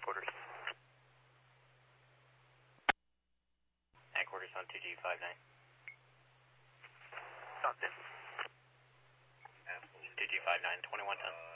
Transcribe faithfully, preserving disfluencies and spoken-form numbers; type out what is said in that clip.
headquarters. Headquarters on two G five nine. Stockton. two G five nine, twenty-one ten.